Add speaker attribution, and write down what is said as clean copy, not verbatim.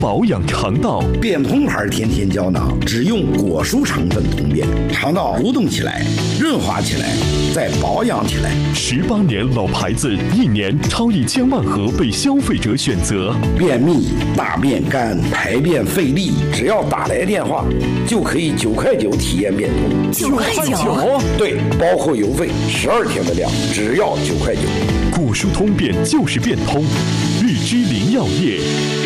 Speaker 1: 保养肠道。
Speaker 2: 变通牌天天胶囊只用果蔬成分通便，肠道蠕动起来，润滑起来，再保养起来。
Speaker 1: 18年老牌子，1年超1000万盒被消费者选择。
Speaker 2: 便秘、大便干、排便费力，只要打来电话，就可以9块9体验变通。
Speaker 1: 9块9，
Speaker 2: 对，包括邮费，12天的量，只要9块9。
Speaker 1: 果蔬通便就是变通，日之林药业。